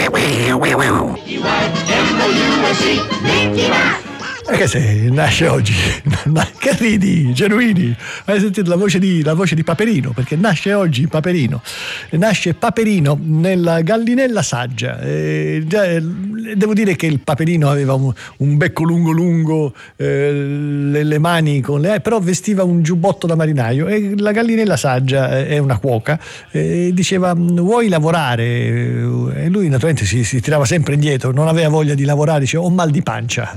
Che se nasce oggi, che ridi, Genuini? Hai sentito la voce di Paperino? Perché nasce oggi Paperino. Nasce Paperino nella gallinella saggia. Devo dire che il Paperino aveva un becco lungo, le mani però vestiva un giubbotto da marinaio, e la gallinella saggia è una cuoca, diceva: vuoi lavorare? E lui naturalmente si tirava sempre indietro, non aveva voglia di lavorare, diceva: ho mal di pancia.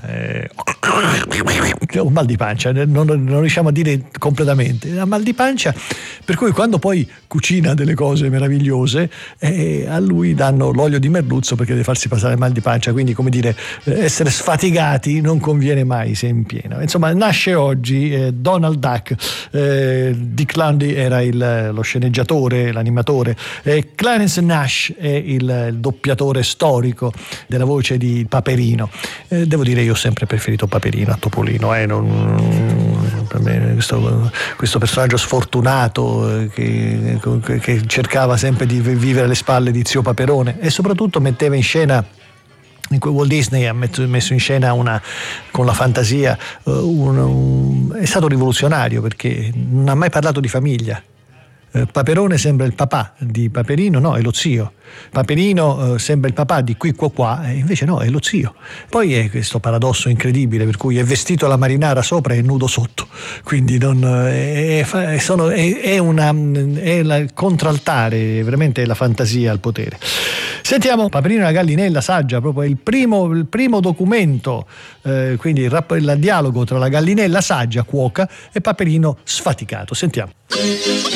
Un mal di pancia, non riusciamo a dire completamente, ha mal di pancia, per cui quando poi cucina delle cose meravigliose, a lui danno l'olio di merluzzo perché deve farsi passare il mal di pancia, quindi, come dire, essere sfatigati non conviene mai se in pieno. Insomma, nasce oggi Donald Duck. Dick Lundy era lo sceneggiatore, l'animatore, Clarence Nash è il doppiatore storico della voce di Paperino. Devo dire, io ho sempre preferito Paperino a Topolino, per me questo personaggio sfortunato che cercava sempre di vivere alle spalle di zio Paperone, e soprattutto metteva in scena, Walt Disney ha messo in scena con la fantasia, è stato rivoluzionario perché non ha mai parlato di famiglia. Paperone sembra il papà di Paperino, no, è lo zio. Paperino sembra il papà di Qui Qua, e invece no, è lo zio. Poi è questo paradosso incredibile per cui è vestito alla marinara sopra e nudo sotto, quindi è il contraltare, veramente è la fantasia al potere. Sentiamo Paperino e la gallinella saggia, proprio il primo documento, quindi il dialogo tra la gallinella saggia, cuoca, e Paperino sfaticato. Sentiamo.